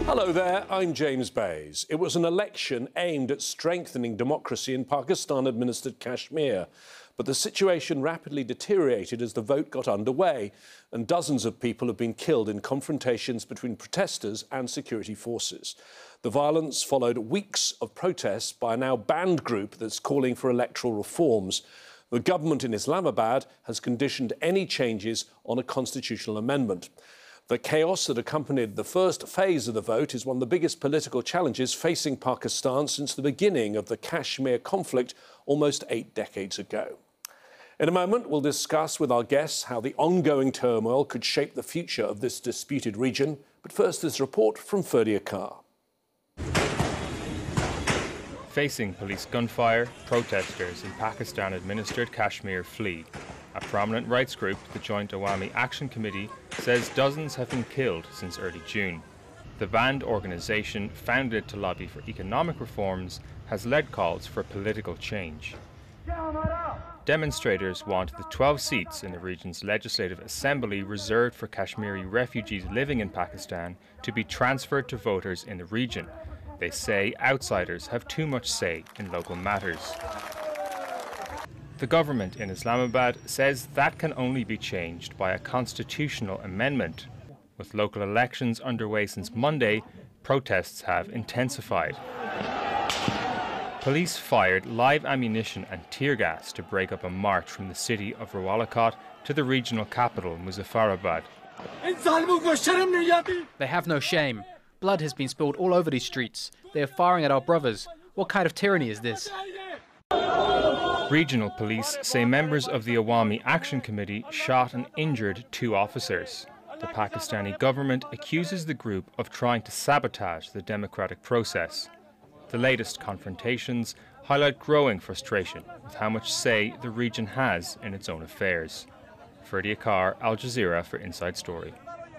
Hello there, I'm James Bays. It was an election aimed at strengthening democracy in Pakistan-administered Kashmir. But the situation rapidly deteriorated as the vote got underway, and dozens of people have been killed in confrontations between protesters and security forces. The violence followed weeks of protests by a now banned group that's calling for electoral reforms. The government in Islamabad has conditioned any changes on a constitutional amendment. The chaos that accompanied the first phase of the vote is one of the biggest political challenges facing Pakistan since the beginning of the Kashmir conflict almost 8 decades ago. In a moment, we'll discuss with our guests how the ongoing turmoil could shape the future of this disputed region. But first, this report from Ferdy Akar. Facing police gunfire, protesters in Pakistan-administered Kashmir flee. A prominent rights group, the Joint Awami Action Committee, says dozens have been killed since early June. The banned organisation, founded to lobby for economic reforms, has led calls for political change. Demonstrators want the 12 seats in the region's legislative assembly reserved for Kashmiri refugees living in Pakistan to be transferred to voters in the region. They say outsiders have too much say in local matters. The government in Islamabad says that can only be changed by a constitutional amendment. With local elections underway since Monday, protests have intensified. Police fired live ammunition and tear gas to break up a march from the city of Rawalakot to the regional capital, Muzaffarabad. They have no shame. Blood has been spilled all over these streets. They are firing at our brothers. What kind of tyranny is this? Regional police say members of the Awami Action Committee shot and injured 2 officers. The Pakistani government accuses the group of trying to sabotage the democratic process. The latest confrontations highlight growing frustration with how much say the region has in its own affairs. Ferdy Akar, Al Jazeera for Inside Story.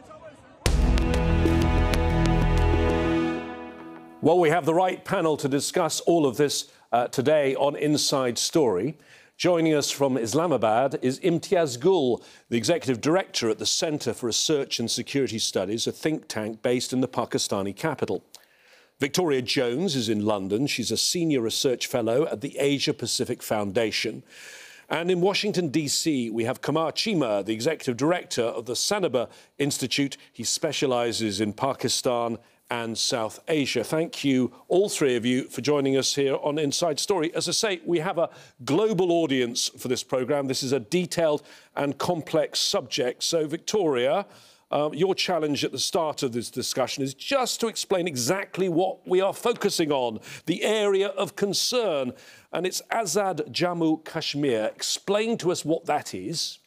Well, we have the right panel to discuss all of this today on Inside Story. Joining us from Islamabad is Imtiaz Gul, the Executive Director at the Centre for Research and Security Studies, a think tank based in the Pakistani capital. Victoria Jones is in London. She's a Senior Research Fellow at the Asia Pacific Foundation. And in Washington, D.C., we have Qamar Chima, the Executive Director of the Sanaba Institute. He specialises in Pakistan and South Asia. Thank you, all 3 of you, for joining us here on Inside Story. As I say, we have a global audience for this programme. This is a detailed and complex subject. So, Victoria, your challenge at the start of this discussion is just to explain exactly what we are focusing on, the area of concern, and it's Azad Jammu Kashmir. Explain to us what that is.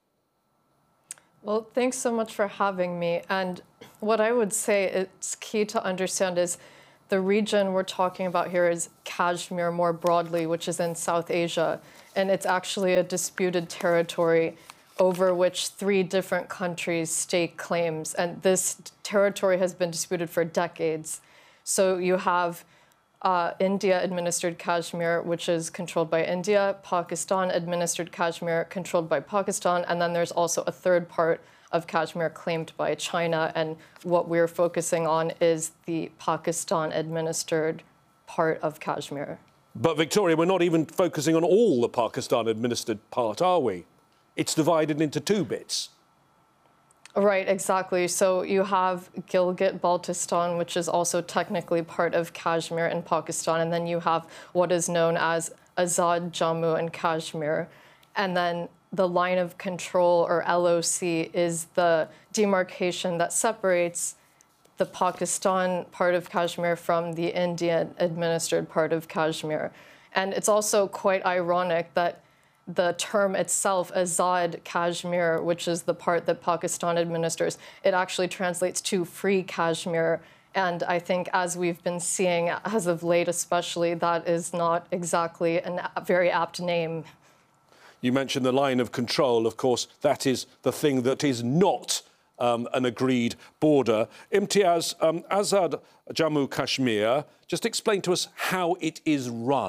Well, thanks so much for having me. And what I would say it's key to understand is the region we're talking about here is Kashmir more broadly, which is in South Asia. And it's actually a disputed territory over which 3 different countries stake claims. And this territory has been disputed for decades. So you have India-administered Kashmir, which is controlled by India, Pakistan-administered Kashmir, controlled by Pakistan, and then there's also a third part of Kashmir claimed by China, and what we're focusing on is the Pakistan-administered part of Kashmir. But, Victoria, we're not even focusing on all the Pakistan-administered part, are we? It's divided into 2 bits. Right, exactly. So you have Gilgit-Baltistan, which is also technically part of Kashmir in Pakistan, and then you have what is known as Azad Jammu and Kashmir. And then the line of control, or LOC, is the demarcation that separates the Pakistan part of Kashmir from the Indian-administered part of Kashmir. And it's also quite ironic that the term itself, Azad Kashmir, which is the part that Pakistan administers, it actually translates to free Kashmir. And I think, as we've been seeing as of late especially, that is not exactly a very apt name. You mentioned the line of control. Of course, that is the thing that is not an agreed border. Imtiaz, Azad Jammu Kashmir, just explain to us how it is run.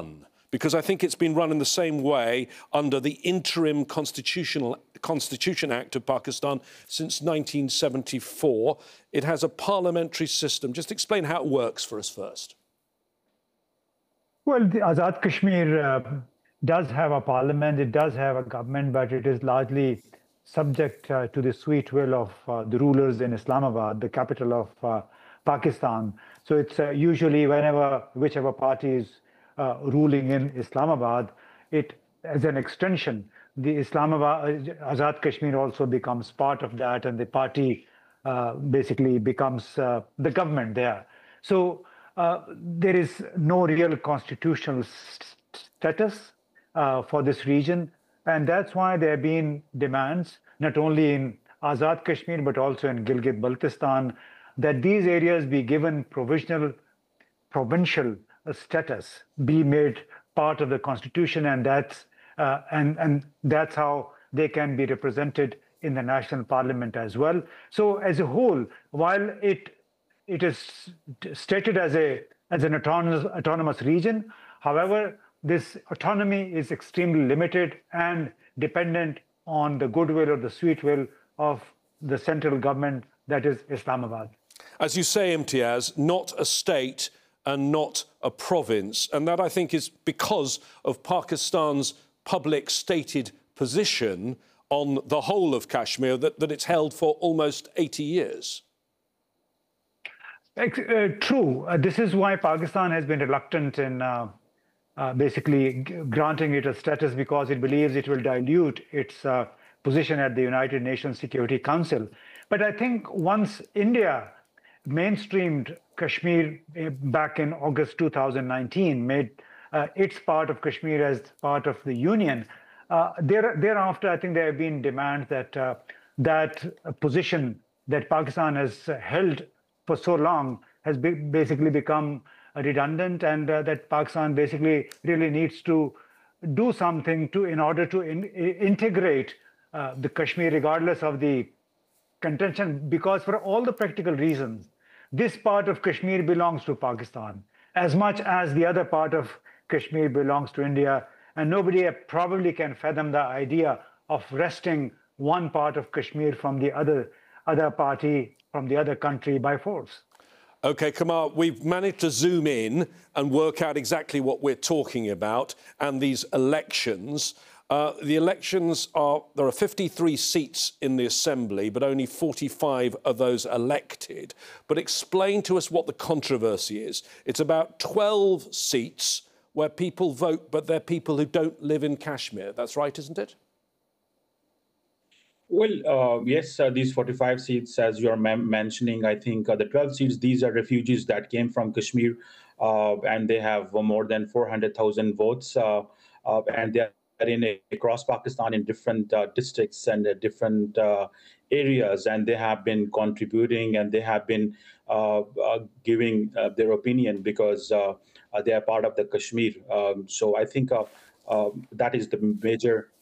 because I think it's been run in the same way under the Interim Constitution Act of Pakistan since 1974. It has a parliamentary system. Just explain how it works for us first. Well, the Azad Kashmir does have a parliament, it does have a government, but it is largely subject to the sweet will of the rulers in Islamabad, the capital of Pakistan. So it's usually whichever party is ruling in Islamabad, it as an extension, the Azad Kashmir also becomes part of that, and the party basically becomes the government there. So there is no real constitutional status for this region, and that's why there have been demands, not only in Azad Kashmir, but also in Gilgit-Baltistan, that these areas be given provisional provincial status, be made part of the constitution, and that's how they can be represented in the national parliament as well. So as a whole, while it is stated as an autonomous region, however, this autonomy is extremely limited and dependent on the goodwill or the sweet will of the central government, that is Islamabad. As you say, Imtiaz, not a state and not a province. And that, I think, is because of Pakistan's public stated position on the whole of Kashmir, that it's held for almost 80 years. True. This is why Pakistan has been reluctant in basically granting it a status, because it believes it will dilute its position at the United Nations Security Council. But I think once India mainstreamed Kashmir back in August 2019, made its part of Kashmir as part of the Union, thereafter I think there have been demands that that position that Pakistan has held for so long has basically become redundant, and that Pakistan basically really needs to do something in order to integrate the Kashmir, regardless of the contention, because for all the practical reasons, this part of Kashmir belongs to Pakistan as much as the other part of Kashmir belongs to India, and nobody probably can fathom the idea of wresting one part of Kashmir from the other party, from the other country by force. OK, Kamar, we've managed to zoom in and work out exactly what we're talking about and these elections. The elections there are 53 seats in the Assembly, but only 45 of those elected. But explain to us what the controversy is. It's about 12 seats where people vote, but they're people who don't live in Kashmir. That's right, isn't it? Well, yes, these 45 seats, as you're mentioning, I think the 12 seats, these are refugees that came from Kashmir, and they have more than 400,000 votes, and they are across Pakistan in different districts and different areas, and they have been contributing and they have been giving their opinion because they are part of the Kashmir. So I think that is the major